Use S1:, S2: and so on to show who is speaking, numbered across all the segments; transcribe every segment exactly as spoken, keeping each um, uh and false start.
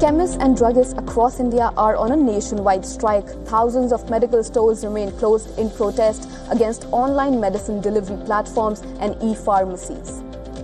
S1: Chemists and druggists across India are on a nationwide strike. Thousands of medical stores remain closed in protest against online medicine delivery platforms and e-pharmacies.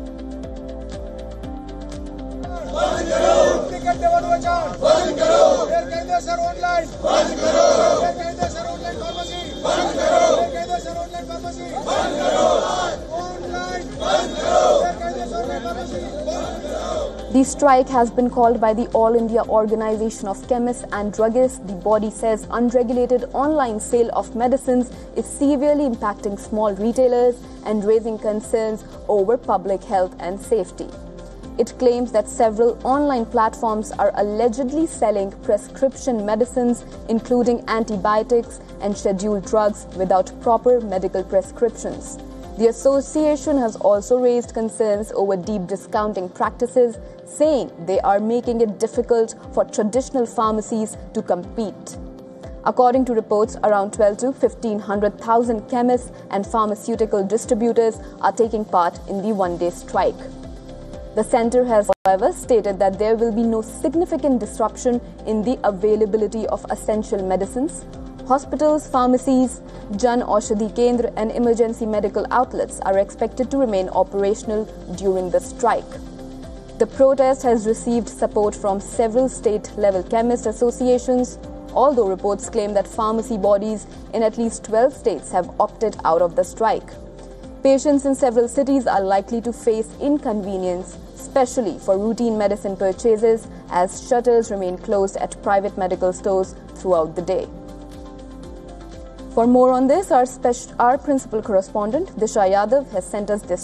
S1: The strike has been called by the All India Organization of Chemists and Druggists. The body says unregulated online sale of medicines is severely impacting small retailers and raising concerns over public health and safety. It claims that several online platforms are allegedly selling prescription medicines, including antibiotics and scheduled drugs, without proper medical prescriptions. The association has also raised concerns over deep discounting practices, saying they are making it difficult for traditional pharmacies to compete. According to reports, around twelve to fifteen hundred thousand chemists and pharmaceutical distributors are taking part in the one-day strike. The centre has, however, stated that there will be no significant disruption in the availability of essential medicines. Hospitals, pharmacies, Jan Aushadhi Kendra and emergency medical outlets are expected to remain operational during the strike. The protest has received support from several state-level chemist associations, although reports claim that pharmacy bodies in at least twelve states have opted out of the strike. Patients in several cities are likely to face inconvenience, especially for routine medicine purchases, as shutters remain closed at private medical stores throughout the day. For more on this, our, special, our principal correspondent, Disha Yadav, has sent us this